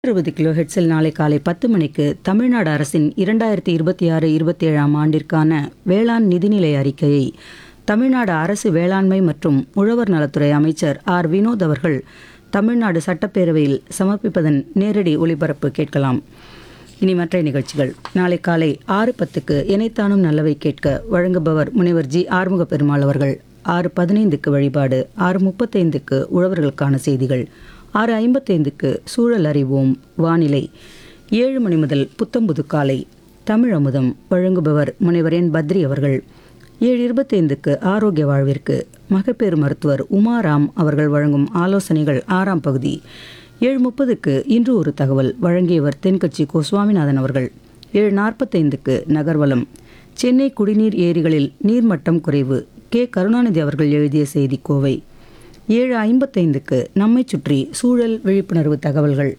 60 kilo ஹெட்ஸில் நாளை காலை 10 மணிக்கு தமிழ்நாடு அரசின் 2026-27 ஆண்டிற்கான வேளாண் நிதிநிலை அறிக்கையை தமிழ்நாடு அரசு வேளாண்மை மற்றும் உழவர் நலத்துறை அமைச்சர் ஆர் வினோத் அவர்கள் தமிழ்நாடு சட்டப்பேரவையில் சமர்ப்பிப்பதன் நேரடி ஒளிபரப்பு கேட்கலாம். இனி மற்ற நிகழ்ச்சிகள். நாளை காலை 6:10க்கு இணைத்தானும் நல்லவை கேட்க வழங்குபவர் முனைவர் ஜி ஆறுமுக பெருமாள் அவர்கள். 6:15க்கு வழிபாடு, 6:35க்கு உழவர்களுக்கான செய்திகள், 6:55க்கு சூழல் அறிவோம் வானிலை, 7 மணி முதல் புத்தம்புது காலை தமிழ் அமுதம் வழங்குபவர் முனைவர் என் பத்ரி அவர்கள். 7:25க்கு ஆரோக்கிய வாழ்விற்கு மகப்பேறு மருத்துவர் உமாராம் அவர்கள் வழங்கும் ஆலோசனைகள் 6ஆம் பகுதி. 7:30க்கு இன்று ஒரு தகவல் வழங்கியவர் தென்கட்சி கோ சுவாமிநாதன் அவர்கள். 7:45க்கு நகர்வலம், சென்னை குடிநீர் ஏரிகளில் நீர்மட்டம் குறைவு, கே கருணாநிதி அவர்கள் எழுதிய செய்தி கோவை. 7:55க்கு நம்மை சுற்றி சூழல் விழிப்புணர்வு தகவல்கள்.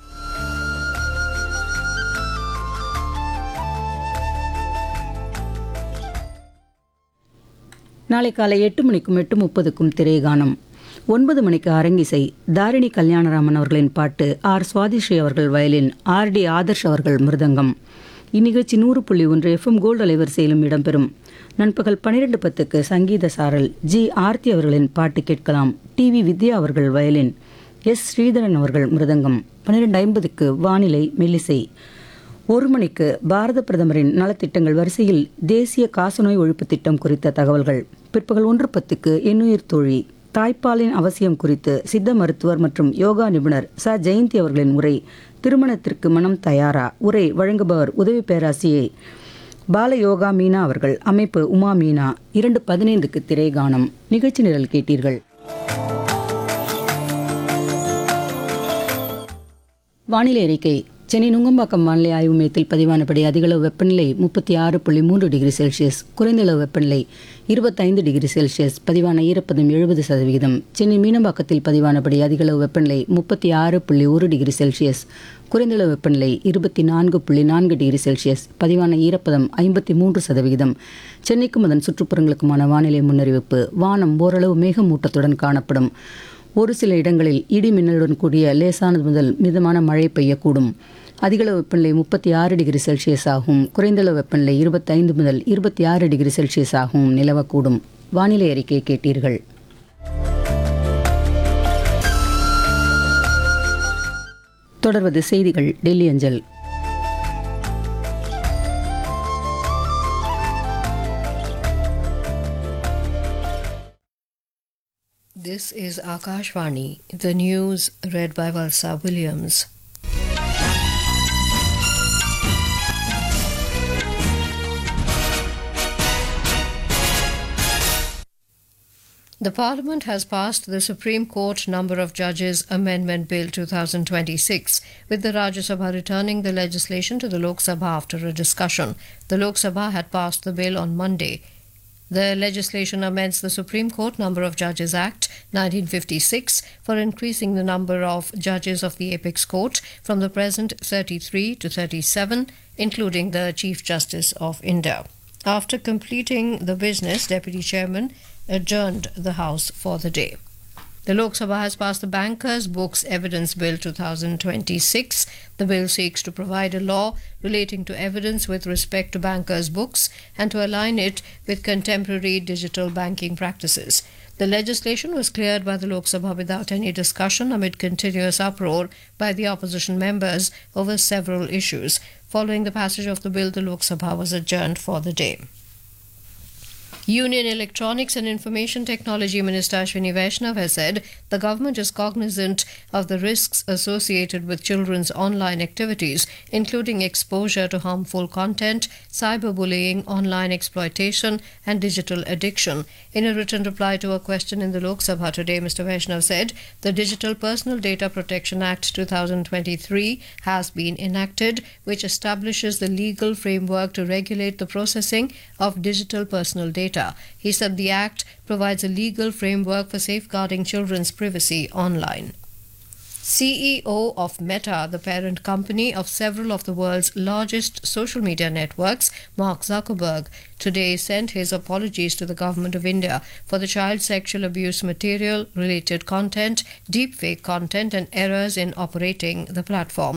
நாளை காலை 8 மணிக்கும் 8:30க்கும் திரைகானம். 9 மணிக்கு அரங்கிசை, தாரிணி கல்யாணராமன் அவர்களின் பாட்டு, ஆர் சுவாதிஸ்ரீ அவர்கள் வயலின், ஆர் டி ஆதர்ஷ் அவர்கள் மிருதங்கம். இந்நிகழ்ச்சி 100.1 FM கோல்டு அலைவரிசையிலும் இடம்பெறும். நண்பகல் 12:10க்கு சங்கீத சாரல், ஜி ஆர்த்தி அவர்களின் பாட்டு கேட்கலாம். டிவி வித்யா அவர்கள் வயலின், எஸ் ஸ்ரீதரன் அவர்கள் மிருதங்கம். 12:50க்கு வானிலை மெல்லிசை. 1 மணிக்கு பாரத பிரதமரின் நலத்திட்டங்கள் வரிசையில் தேசிய காசநோய் ஒழிப்பு திட்டம் குறித்த தகவல்கள். பிற்பகல் 1:10க்கு எண்ணுயிர் தோழி, தாய்ப்பாலின் அவசியம் குறித்து சித்த மருத்துவர் மற்றும் யோகா நிபுணர் ச ஜெயந்தி அவர்களின் உரை. திருமணத்திற்கு மனம் தயாரா, உரை வழங்குபவர் உதவி பேராசிரியை பால யோகா மீனா அவர்கள். அமைப்பு உமா மீனா. 2:15க்கு திரைகானம். நிகழ்ச்சி நிரல் கேட்டீர்கள். வானிலை அறிக்கை. சென்னை நுங்கம்பாக்கம் வானிலை ஆய்வு மையத்தில் பதிவானபடி அதிகளவு வெப்பநிலை 36.3 டிகிரி செல்சியஸ், குறைந்தளவு வெப்பநிலை 25 டிகிரி செல்சியஸ், பதிவான ஈரப்பதம் 70%. சென்னை மீனம்பாக்கத்தில் பதிவானபடி அதிகளவு வெப்பநிலை 36.1 டிகிரி செல்சியஸ், குறைந்தளவு வெப்பநிலை 24.4 டிகிரி செல்சியஸ், பதிவான ஈரப்பதம் 53%. சென்னைக்கும் அதன் சுற்றுப்புறங்களுக்குமான வானிலை முன்னறிவிப்பு. வானம் ஓரளவு மேகமூட்டத்துடன் காணப்படும். ஒரு சில இடங்களில் இடி மின்னலுடன் கூடிய லேசானது முதல் மிதமான மழை பெய்யக்கூடும். அதிகளவு வெப்பநிலை 36 டிகிரி செல்சியஸ் ஆகும். குறைந்தளவு வெப்பநிலை 25 முதல் 26 டிகிரி செல்சியஸ் ஆகவும் நிலவக்கூடும். வானிலை அறிக்கை கேட்டீர்கள். தொடர்வது செய்திகள் டெல்லி அஞ்சல். This is Akashvani, the news read by Valsa Williams. The Parliament has passed the Supreme Court Number of Judges Amendment Bill 2026, with the Rajya Sabha returning the legislation to the Lok Sabha after a discussion. The Lok Sabha had passed the bill on Monday. The legislation amends the Supreme Court Number of Judges Act 1956 for increasing the number of judges of the Apex Court from the present 33 to 37, including the Chief Justice of India. After completing the business, Deputy Chairman adjourned the House for the day. The Lok Sabha has passed the Bankers' Books Evidence Bill 2026. The bill seeks to provide a law relating to evidence with respect to bankers' books and to align it with contemporary digital banking practices. The legislation was cleared by the Lok Sabha without any discussion amid continuous uproar by the opposition members over several issues. Following the passage of the bill, the Lok Sabha was adjourned for the day. Union Electronics and Information Technology Minister Ashwini Vaishnav has said the government is cognizant of the risks associated with children's online activities, including exposure to harmful content, cyberbullying, online exploitation, and digital addiction. In a written reply to a question in the Lok Sabha today, Mr. Vaishnav said the Digital Personal Data Protection Act 2023 has been enacted, which establishes the legal framework to regulate the processing of digital personal data. He said the Act provides a legal framework for safeguarding children's privacy online. CEO of Meta, the parent company of several of the world's largest social media networks, Mark Zuckerberg, today sent his apologies to the Government of India for the child sexual abuse material, related content, deepfake content, and errors in operating the platform.